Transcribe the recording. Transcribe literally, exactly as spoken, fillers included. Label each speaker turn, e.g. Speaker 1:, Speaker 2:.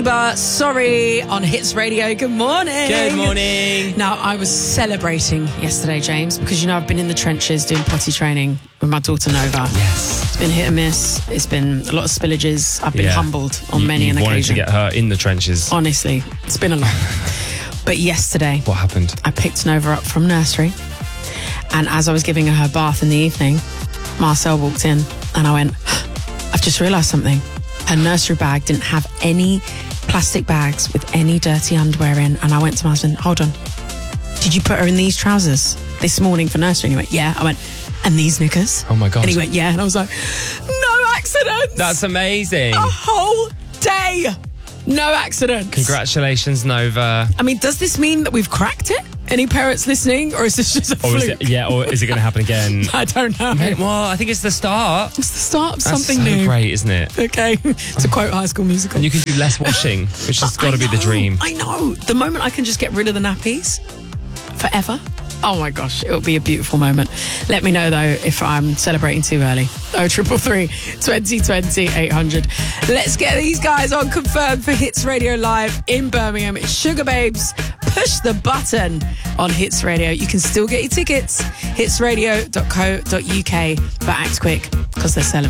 Speaker 1: But sorry on Hits Radio. Good morning.
Speaker 2: Good morning.
Speaker 1: Now, I was celebrating yesterday, James, because you know I've been in the trenches doing potty training with my daughter Nova.
Speaker 2: Yes.
Speaker 1: It's been hit and miss. It's been a lot of spillages. I've been
Speaker 2: Yeah.
Speaker 1: humbled on
Speaker 2: you,
Speaker 1: many
Speaker 2: you
Speaker 1: an
Speaker 2: wanted
Speaker 1: occasion.
Speaker 2: to get her in the trenches.
Speaker 1: Honestly, it's been a lot. But yesterday,
Speaker 2: What happened?
Speaker 1: I picked Nova up from nursery, and as I was giving her her bath in the evening, Marcel walked in, and I went, I've just realised something. Her nursery bag didn't have any plastic bags with any dirty underwear in, and I went to my husband, hold on, did you put her in these trousers this morning for nursery? And he went, yeah. I went, and these knickers?
Speaker 2: Oh my God.
Speaker 1: And he went, yeah. And I was like, no accidents.
Speaker 2: That's amazing.
Speaker 1: A whole day. No accidents.
Speaker 2: Congratulations, Nova.
Speaker 1: I mean, does this mean that we've cracked it? Any parents listening, or is this just a
Speaker 2: Or
Speaker 1: fluke?
Speaker 2: is it, yeah, or is it going to happen again?
Speaker 1: I don't know.
Speaker 2: Well, I think it's the start.
Speaker 1: It's the start of
Speaker 2: That's
Speaker 1: something
Speaker 2: so
Speaker 1: new.
Speaker 2: great, isn't it?
Speaker 1: Okay, to quote High School Musical.
Speaker 2: And you can do less washing, which has got to be the
Speaker 1: know,
Speaker 2: dream.
Speaker 1: I know. The moment I can just get rid of the nappies forever. Oh my gosh, it'll be a beautiful moment. Let me know though if I'm celebrating too early. Oh, triple three, twenty twenty, eight hundred. Let's get these guys on confirmed for Hits Radio Live in Birmingham. It's Sugar Babes. Push the button on Hits Radio. You can still get your tickets. hits radio dot co dot uk, but act quick because they're selling.